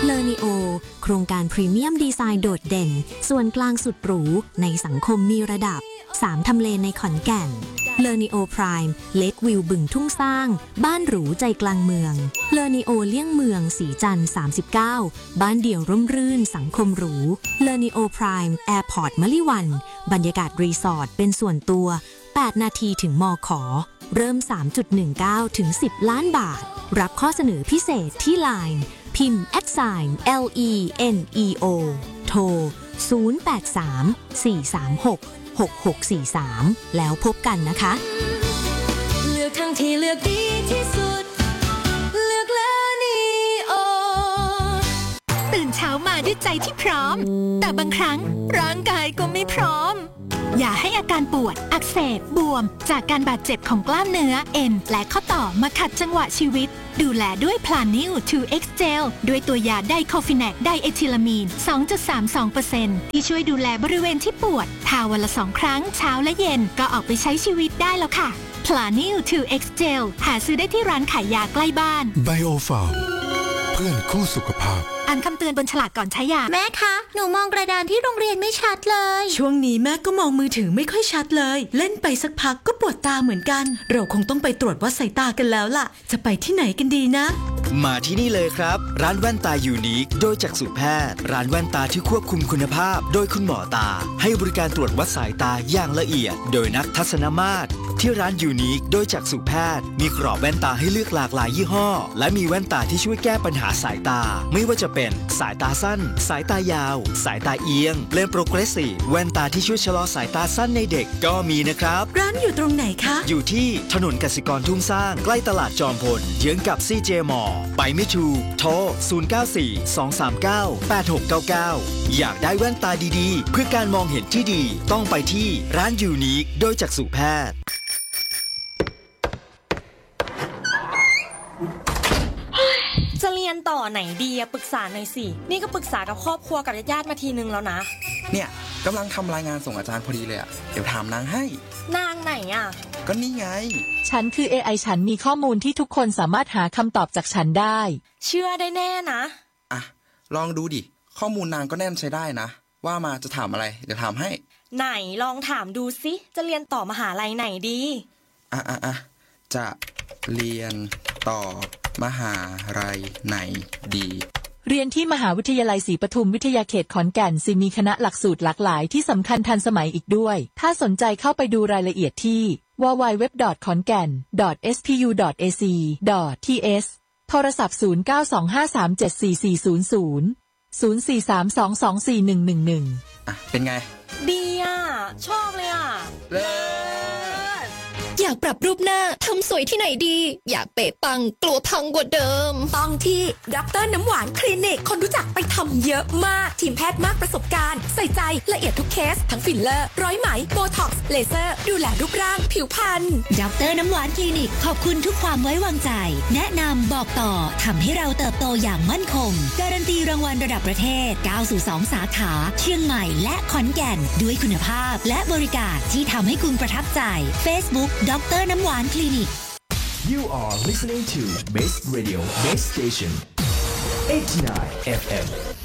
เลอนิโอโครงการพรีเมียมดีไซน์โดดเด่นส่วนกลางสุดหรูในสังคมมีระดับ3ทำเลในขอนแก่นเลอนิโอพรายม์เลควิวบึงทุ่งสร้างบ้านหรูใจกลางเมืองเลอนิโอเลี่ยงเมืองสีจันทร์39บ้านเดี่ยวร่มรื่นสังคมหรูเลอนิโอพรายม์แอร์พอร์ตมะลิวันบรรยากาศรีสอร์ทเป็นส่วนตัว8นาทีถึงมข.เริ่ม 3.19 ถึง 10 ล้านบาทรับข้อเสนอพิเศษที่ LINE พิมพ์ @leneo โทร 083-436-6643 แล้วพบกันนะคะเลือกทั้งที่เลือกดีที่สุดเลือกเลอนิโอตื่นเช้ามาด้วยใจที่พร้อมแต่บางครั้งร่างกายก็ไม่พร้อมอย่าให้อาการปวดอักเสบบวมจากการบาดเจ็บของกล้ามเนื้อเอ็นและข้อต่อมาขัดจังหวะชีวิตดูแลด้วย Planew 2X Gel ด้วยตัวยาไดโคฟิแนกไดเอทิลามีน 2.32% ที่ช่วยดูแลบริเวณที่ปวดทาวันละ2 ครั้งเช้าและเย็นก็ออกไปใช้ชีวิตได้แล้วค่ะ Planew 2X Gel หาซื้อได้ที่ร้านขายยาใกล้บ้าน Biofarm เพื่อนคู่สุขภาพอ่านคำเตือนบนฉลากก่อนใช้ยาแม่คะหนูมองกระดานที่โรงเรียนไม่ชัดเลยช่วงนี้แม่ก็มองมือถือไม่ค่อยชัดเลยเล่นไปสักพักก็ปวดตาเหมือนกันเราคงต้องไปตรวจวัดสายตากันแล้วล่ะจะไปที่ไหนกันดีนะมาที่นี่เลยครับร้านแว่นตายูนิคโดยจักษุแพทย์ร้านแว่นตาที่ควบคุมคุณภาพโดยคุณหมอตาให้บริการตรวจวัดสายตาอย่างละเอียดโดยนักทัศนมาตรที่ร้านยูนิคโดยจักษุแพทย์มีกรอบแว่นตาให้เลือกหลากหลายยี่ห้อและมีแว่นตาที่ช่วยแก้ปัญหาสายตาไม่ว่าจะเป็นสายตาสั้นสายตายาวสายตาเอียงเลนส์โปรเกรสซีฟแว่นตาที่ช่วยชะลอสายตาสั้นในเด็กก็มีนะครับร้านอยู่ตรงไหนคะอยู่ที่ถนนกสิกรทุ่งสร้างใกล้ตลาดจอมพลเยื้องกับซีเจมอไปไม่ถูกโทร 094-239-8699 อยากได้แว่นตาดีๆเพื่อการมองเห็นที่ดีต้องไปที่ร้านยูนิคโดยจักษุแพทย์จะเรียนต่อไหนดีปรึกษาหน่อยสินี่ก็ปรึกษากับครอบครัวกับญาติมาทีนึงแล้วนะเนี่ยกำลังทำรายงานส่งอาจารย์พอดีเลยเดี๋ยวถามนางให้นางไหนก็นี่ไงฉันคือ AI ฉันมีข้อมูลที่ทุกคนสามารถหาคำตอบจากฉันได้เชื่อได้แน่นะลองดูดิข้อมูลนางก็แน่นใช้ได้นะว่ามาจะถามอะไรเดี๋ยวถามให้ไหนลองถามดูสิจะเรียนต่อมหาลัยไหนดีจะเรียนต่อมหาลัยไหนดีเรียนที่มหาวิทยาลัยศรีปทุมวิทยาเขตขอนแก่นสิมีคณะหลักสูตรหลากหลายที่สำคัญทันสมัยอีกด้วยถ้าสนใจเข้าไปดูรายละเอียดที่ www.khongan.spu.ac.th โทรศัพท์0925374400 0432241111 เป็นไงดีชอบเลยอยากปรับรูปหน้าทำสวยที่ไหนดีอยากเป๊ะปังกลัวพังกว่าเดิมต้องที่ดร.น้ำหวานคลินิกคนรู้จักไปทำเยอะมากทีมแพทย์มากประสบการณ์ใส่ใจละเอียดทุกเคสทั้งฟิลเลอร์ร้อยไหมโบท็อกซ์เลเซอร์ดูแลรูปร่างผิวพรรณดร.น้ำหวานคลินิกขอบคุณทุกความไว้วางใจแนะนำบอกต่อทำให้เราเติบโตอย่างมั่นคงการันตีรางวัลระดับประเทศ9สู่2สาขาเชียงใหม่และขอนแก่นด้วยคุณภาพและบริการที่ทำให้คุณประทับใจ Facebookดร.น้ำหวานคลินิก You are listening to Best Radio Best Station 89 FM